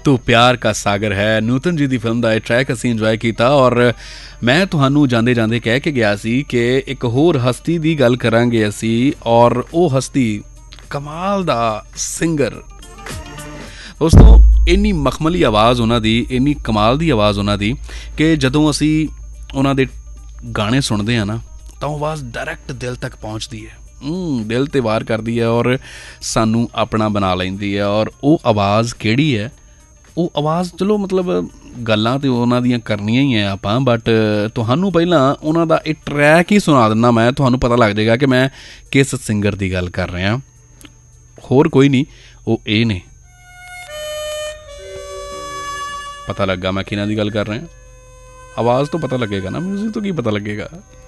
तू प्यार का सागर है नूतन जी की फिल्म का यह ट्रैक असीं इंजॉय किया। और मैं तुहानू जांदे जांदे कह के गया सी कि एक होर हस्ती की गल करांगे असी, और वह हस्ती कमाल दा सिंगर। दोस्तों इन्नी मखमली आवाज़ उन्होंने, इन्नी कमाल की आवाज़ उन्होंने कि जदों असी उन्होंने गाने सुनते हैं ना तो आवाज़ डायरैक्ट दिल तक पहुँचती है, दिल ते वार करती है और सानू अपना बना लेंदी है। और वो आवाज़ किहड़ी है, वो आवाज़ चलो मतलब गल्लां ते उन्हां दियां करनियां ही है आपां, बट तुहानू पहलां उन्हां दा एक ट्रैक ही सुना दिंदा मैं, तुहानू पता लग जाएगा कि मैं किस सिंगर की गल कर रहा। होर कोई नहीं, वो ये ने। पता लगा मैं किन्हां दी गल कर रहा, आवाज़ तो पता लगेगा ना, म्यूजिक तो की पता लगेगा।